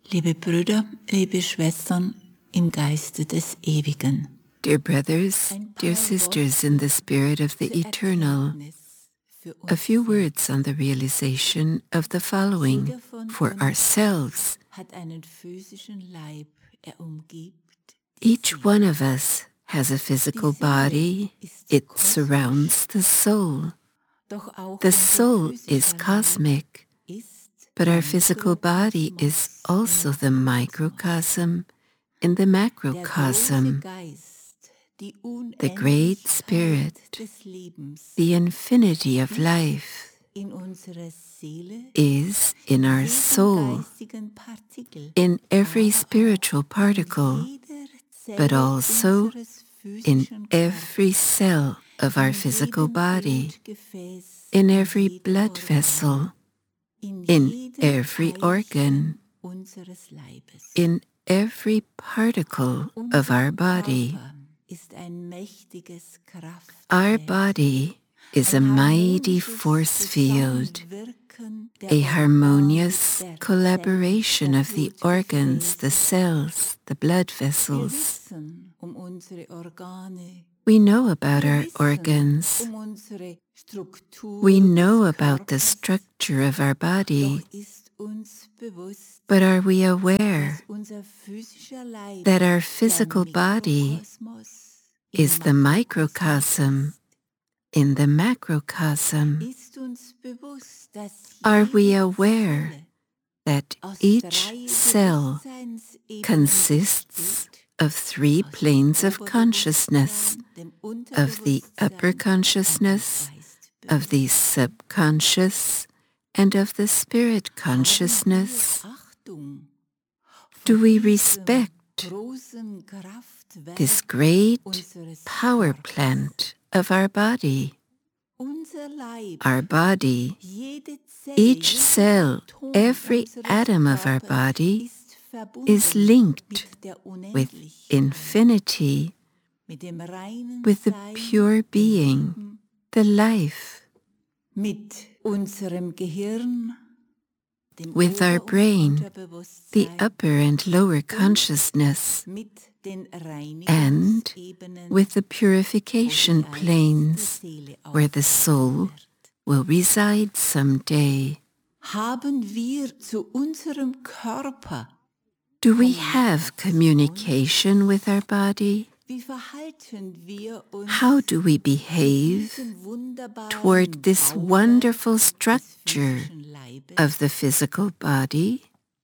Liebe Brüder, liebe Schwestern im Geiste des Ewigen. Dear brothers, dear sisters in the spirit of the eternal, a few words on the realization of the following for ourselves. Each one of us has a physical body. It surrounds the soul. The soul is cosmic, but our physical body is also the microcosm in the macrocosm. The great spirit, the infinity of life, is in our soul, in every spiritual particle, but also in every cell of our physical body, in every blood vessel, in every organ, in every particle of our body. Our body is a mighty force field, a harmonious collaboration of the organs, the cells, the blood vessels. We know about our organs. We know about the structure of our body. But are we aware that our physical body is the microcosm in the macrocosm? Are we aware that each cell consists of 3 planes of consciousness, of the upper consciousness, of the subconscious, and of the spirit consciousness? Do we respect this great power plant of our body? Our body, each cell, every atom of our body is linked with infinity, with the pure being, the life. With our brain, the upper and lower consciousness, and with the purification planes where the soul will reside someday. Do we have communication with our body? How do we behave toward this wonderful structure of the physical body?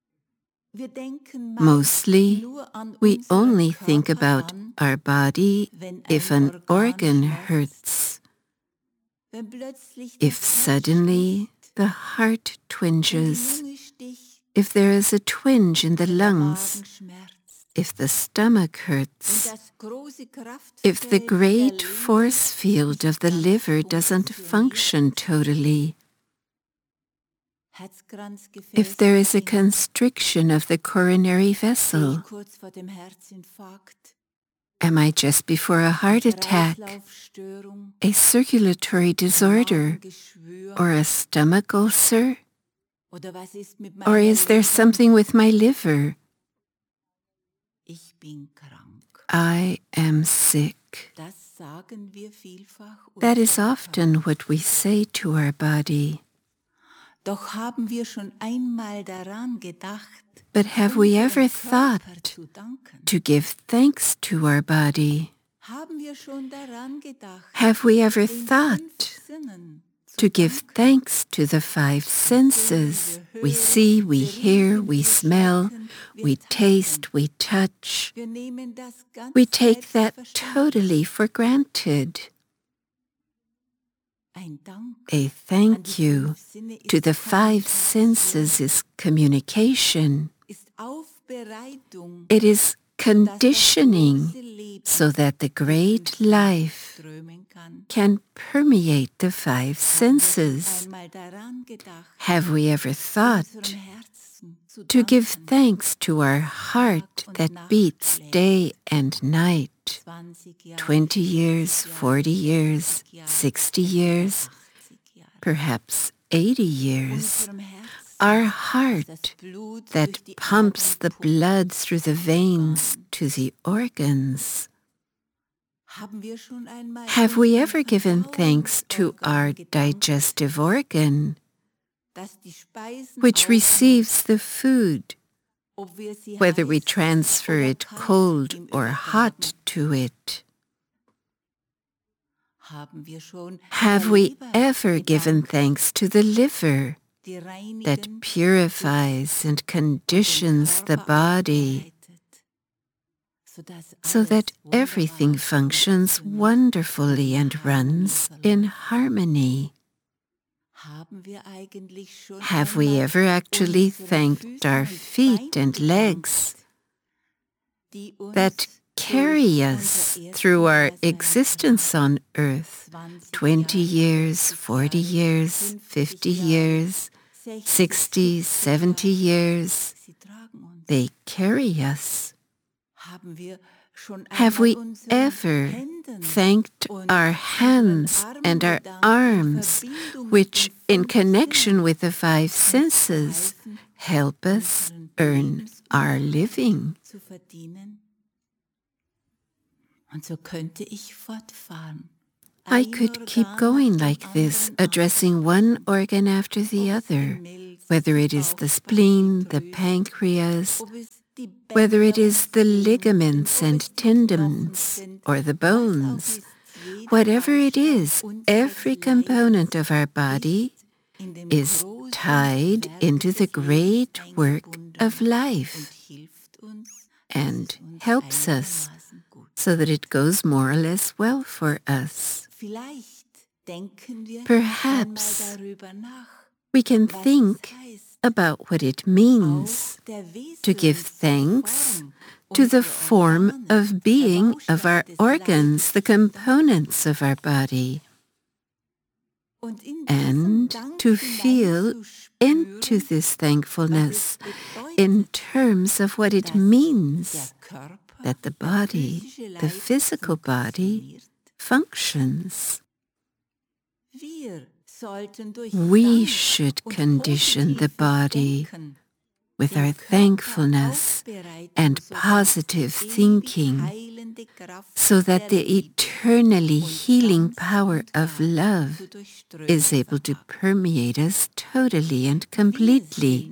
Mostly, we only think about our body if an organ hurts, if suddenly the heart twinges, if there is a twinge in the lungs, if the stomach hurts, if the great force field of the liver doesn't function totally, if there is a constriction of the coronary vessel. Am I just before a heart attack, a circulatory disorder, or a stomach ulcer? Or is there something with my liver? I am sick. That is often what we say to our body. But have we ever thought to give thanks to our body? Have we ever thought to give thanks to the 5 senses? We see, we hear, we smell, we taste, we touch. We take that totally for granted. A thank you to the 5 senses is communication. It is conditioning so that the great life can permeate the 5 senses. Have we ever thought to give thanks to our heart that beats day and night? 20 years, 40 years, 60 years, perhaps 80 years. our heart that pumps the blood through the veins to the organs. Have we ever given thanks to our digestive organ, which receives the food, whether we transfer it cold or hot to it? Have we ever given thanks to the liver that purifies and conditions the body so that everything functions wonderfully and runs in harmony? Have we ever actually thanked our feet and legs that carry us through our existence on earth, 20 years, 40 years, 50 years, 60, 70 years? They carry us. Have we ever thanked our hands and our arms, which, in connection with the five senses, help us earn our living? I could keep going like this, addressing one organ after the other, whether it is the spleen, the pancreas, whether it is the ligaments and tendons or the bones. Whatever it is, every component of our body is tied into the great work of life and helps us so that it goes more or less well for us. Perhaps we can think about what it means to give thanks to the form of being of our organs, the components of our body, and to feel into this thankfulness in terms of what it means that the body, the physical body, functions. We should condition the body with our thankfulness and positive thinking so that the eternally healing power of love is able to permeate us totally and completely.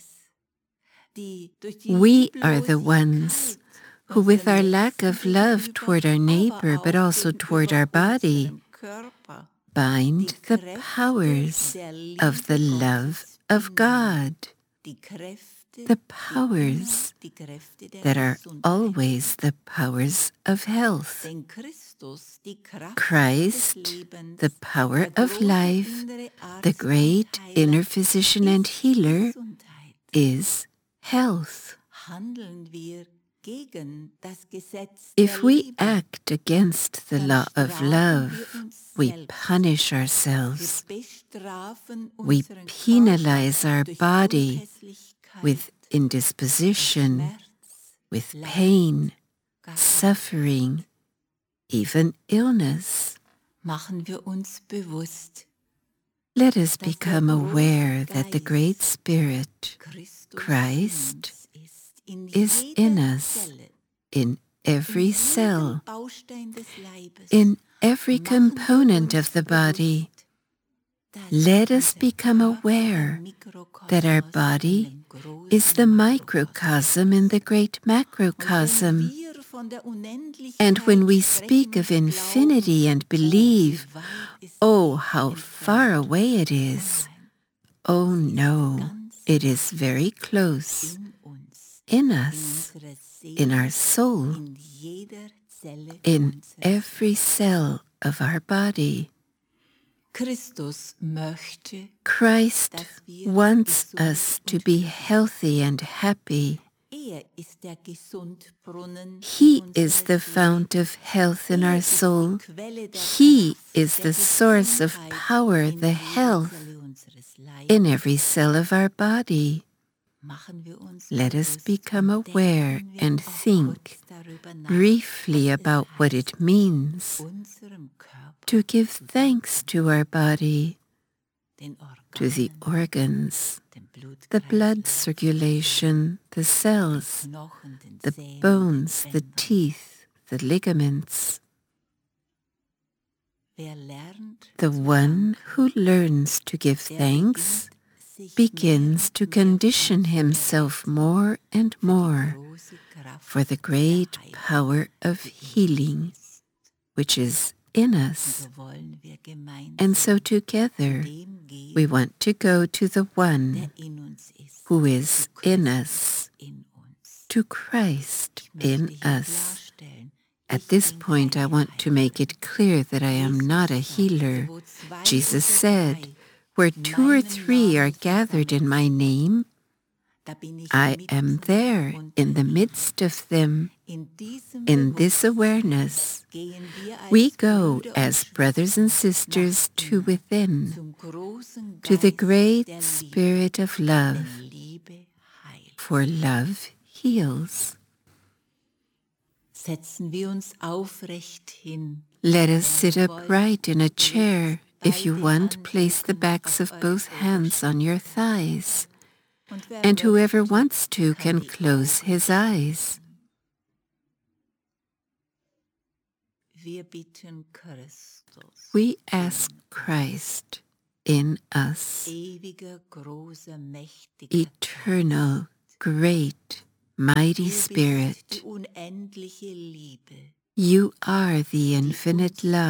We are the ones who, with our lack of love toward our neighbor but also toward our body, bind the powers of the love of God, the powers that are always the powers of health. Christ, the power of life, the great inner physician and healer, is health. If we act against the law of love, we punish ourselves. We penalize our body with indisposition, with pain, suffering, even illness. Let us become aware that the Great Spirit, Christ, is in us, in every cell, in every component of the body. Let us become aware that our body is the microcosm in the great macrocosm. And when we speak of infinity and believe, oh, how far away it is. Oh no, it is very close. In us, in our soul, in every cell of our body. Christ wants us to be healthy and happy. He is the fount of health in our soul. He is the source of power, the health in every cell of our body. Let us become aware and think briefly about what it means to give thanks to our body, to the organs, the blood circulation, the cells, the bones, the teeth, the ligaments. The one who learns to give thanks begins to condition himself more and more for the great power of healing, which is in us. And so together we want to go to the one who is in us, to Christ in us. At this point, I want to make it clear that I am not a healer. Jesus said, "Where 2 or 3 are gathered in my name, I am there in the midst of them." In this awareness, we go as brothers and sisters to within, to the great Spirit of love, for love heals. Let us sit upright in a chair. If you want, place the backs of both hands on your thighs, and whoever wants to can close his eyes. We ask Christ in us, eternal, great, mighty Spirit. You are the infinite love.